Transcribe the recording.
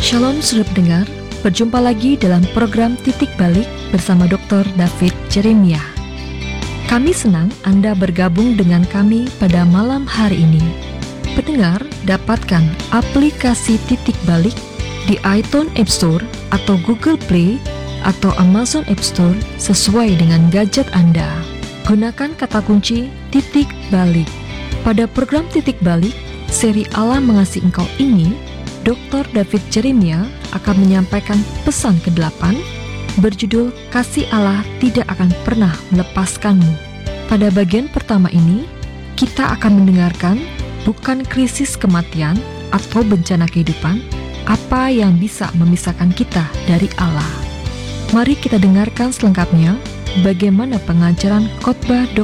Shalom saudara pendengar, berjumpa lagi dalam program Titik Balik bersama Dr. David Jeremiah. Kami senang Anda bergabung dengan kami pada malam hari ini. Pendengar, dapatkan aplikasi Titik Balik di iTunes App Store atau Google Play atau Amazon App Store sesuai dengan gadget Anda. Gunakan kata kunci Titik Balik. Pada program Titik Balik, seri Allah Mengasihi Engkau ini, Dr. David Jeremiah akan menyampaikan pesan ke-8 berjudul Kasih Allah Tidak Akan Pernah Melepaskanmu. Pada bagian pertama ini, kita akan mendengarkan bukan krisis kematian atau bencana kehidupan, apa yang bisa memisahkan kita dari Allah. Mari kita dengarkan selengkapnya bagaimana pengajaran khotbah Dr.